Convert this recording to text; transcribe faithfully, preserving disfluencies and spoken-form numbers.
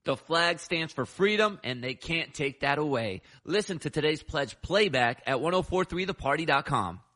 The flag stands for freedom, and they can't take that away. Listen to today's pledge playback at ten forty-three the party dot com.